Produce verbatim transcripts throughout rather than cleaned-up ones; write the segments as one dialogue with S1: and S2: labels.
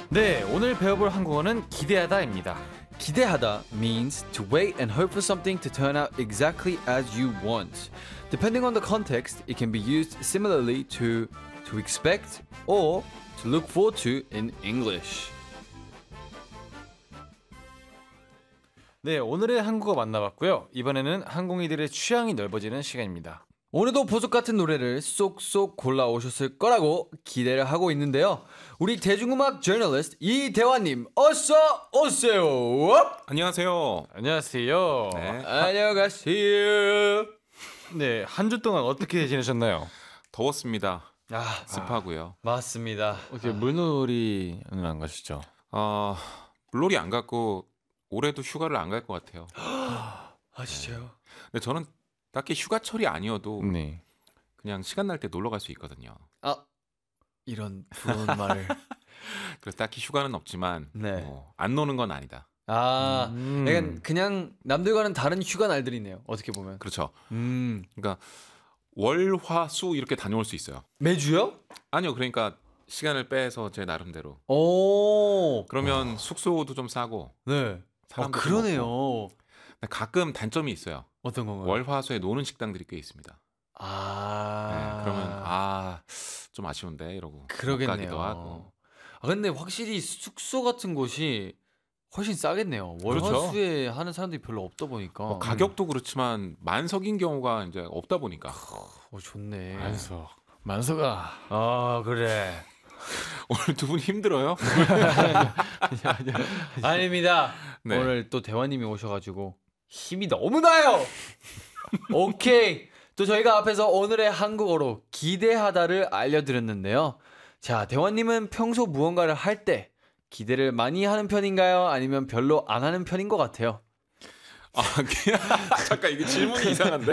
S1: 네, 오늘 배워볼 한국어는 기대하다입니다.
S2: 기대하다 means to wait and hope for something to turn out exactly as you want. Depending on the context, it can be used similarly to to expect or to look forward to in English.
S1: 네, 오늘의 한국어 만나봤고요. 이번에는 한국인들의 취향이 넓어지는 시간입니다.
S2: 오늘도 보석 같은 노래를 쏙쏙 골라오셨을 거라고 기대를 하고 있는데요. 우리 대중음악 저널리스트 이대환님 어서 오세요.
S3: 안녕하세요.
S1: 안녕하세요.
S3: 네.
S2: 안녕하세요.
S1: 네, 한 주 동안 어떻게 지내셨나요?
S3: 더웠습니다.
S2: 아,
S3: 습하고요.
S2: 맞습니다.
S1: 어떻게 물놀이는 안 가시죠?
S3: 어, 물놀이 안 갔고 올해도 휴가를 안 갈 것 같아요.
S2: 아 진짜요?
S3: 근데 저는 딱히 휴가철이 아니어도
S1: 네.
S3: 그냥 시간 날 때 놀러 갈 수 있거든요.
S2: 아 이런 부러운 말을.
S3: 그래서 딱히 휴가는 없지만
S2: 네.
S3: 어, 안 노는 건 아니다.
S2: 아,
S1: 음.
S2: 약간 그냥 남들과는 다른 휴가 날들이네요. 어떻게 보면.
S3: 그렇죠.
S2: 음.
S3: 그러니까 월, 화, 수 이렇게 다녀올 수 있어요.
S2: 매주요?
S3: 아니요, 그러니까 시간을 빼서 제 나름대로.
S2: 오.
S3: 그러면 숙소도 좀 싸고
S2: 네. 아
S3: 사람도 좀 없고.
S2: 그러네요.
S3: 근데 가끔 단점이 있어요.
S2: 어떤 건가요?
S3: 월, 화, 수에 노는 식당들이 꽤 있습니다.
S2: 아.
S3: 네, 그러면 아 좀 아쉬운데 이러고 못
S2: 그러겠네요.
S3: 가기도 하고.
S2: 아 근데 확실히 숙소 같은 곳이 훨씬 싸겠네요.
S3: 그렇죠.
S2: 월화수에 하는 사람들이 별로 없다 보니까.
S3: 뭐 가격도 그렇지만 만석인 경우가 이제 없다 보니까
S2: 어 좋네.
S1: 만석. 만석아.
S2: 아 그래.
S3: 오늘 두 분 힘들어요?
S2: 아닙니다.
S3: 네.
S2: 오늘 또 대화님이 오셔가지고 힘이 너무 나요. 오케이. 또 저희가 앞에서 오늘의 한국어로 기대하다를 알려드렸는데요. 자, 대화님은 평소 무언가를 할 때 기대를 많이 하는 편인가요? 아니면 별로 안 하는 편인 것 같아요?
S3: 아 그냥 잠깐 이게 질문이 이상한데.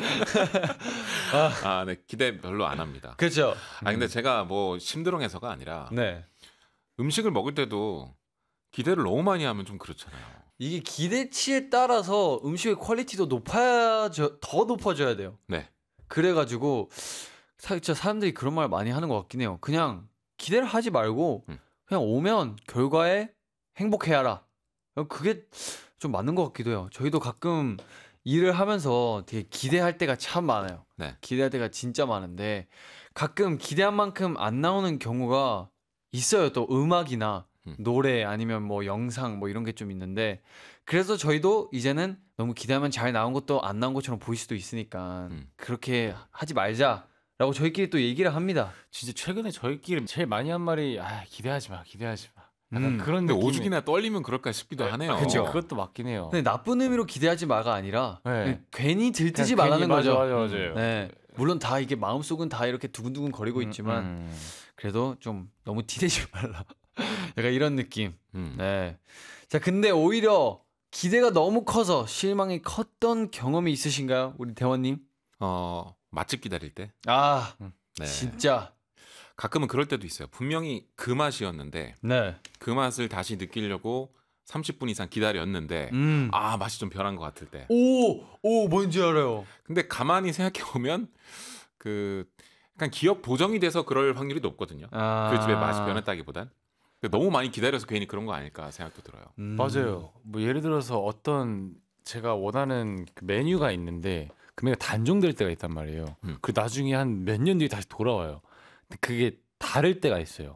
S3: 아, 네 기대 별로 안 합니다.
S2: 그렇죠.
S3: 아 근데 제가 뭐 심드렁해서가 아니라
S2: 네.
S3: 음식을 먹을 때도 기대를 너무 많이 하면 좀 그렇잖아요.
S2: 이게 기대치에 따라서 음식의 퀄리티도 높아져 더 높아져야 돼요.
S3: 네.
S2: 그래가지고 사, 진짜 사람들이 그런 말 많이 하는 것 같긴 해요. 그냥 기대를 하지 말고
S3: 음.
S2: 그냥 오면 결과에 행복해하라. 그게 좀 맞는 것 같기도 해요. 저희도 가끔 일을 하면서 되게 기대할 때가 참 많아요.
S3: 네.
S2: 기대할 때가 진짜 많은데 가끔 기대한 만큼 안 나오는 경우가 있어요. 또 음악이나
S3: 음.
S2: 노래 아니면 뭐 영상 뭐 이런 게 좀 있는데 그래서 저희도 이제는 너무 기대하면 잘 나온 것도 안 나온 것처럼 보일 수도 있으니까
S3: 음.
S2: 그렇게 하지 말자라고 저희끼리 또 얘기를 합니다.
S1: 진짜 최근에 저희끼리 제일 많이 한 말이 아, 기대하지 마. 기대하지 마. 약간
S2: 음.
S1: 그런
S3: 근데
S1: 느낌이-
S3: 오죽이나 떨리면 그럴까 싶기도 하네요.
S1: 아, 그쵸. 그것도 맞긴 해요.
S2: 근데 나쁜 의미로 기대하지 마가 아니라
S1: 네.
S2: 그냥 괜히 들뜨지
S1: 그냥
S2: 말라는
S1: 괜히
S2: 거죠.
S1: 맞아, 맞아, 맞아요.
S2: 네. 물론 다 이게 마음속은 다 이렇게 두근두근 거리고 있지만
S1: 음.
S2: 그래도 좀 너무 티내지 말라. 약간 이런 느낌.
S3: 음.
S2: 네. 자, 근데 오히려 기대가 너무 커서 실망이 컸던 경험이 있으신가요? 우리 대원님?
S3: 어 맛집 기다릴 때.
S2: 아,
S3: 네.
S2: 진짜.
S3: 가끔은 그럴 때도 있어요. 분명히 그 맛이었는데
S2: 네.
S3: 그 맛을 다시 느끼려고 삼십 분 이상 기다렸는데
S2: 음.
S3: 아 맛이 좀 변한 것 같을 때.
S2: 오, 오, 뭔지 알아요.
S3: 근데 가만히 생각해 보면 그 약간 기억 보정이 돼서 그럴 확률이 높거든요.
S2: 아.
S3: 그 집의 맛이 변했다기보단 근데 너무 많이 기다려서 괜히 그런 거 아닐까 생각도 들어요.
S2: 음.
S1: 맞아요. 뭐 예를 들어서 어떤 제가 원하는 그 메뉴가 있는데 그 메뉴가 단종될 때가 있단 말이에요.
S3: 음.
S1: 그 나중에 한 몇 년 뒤에 다시 돌아와요. 근데 그게 다를 때가 있어요.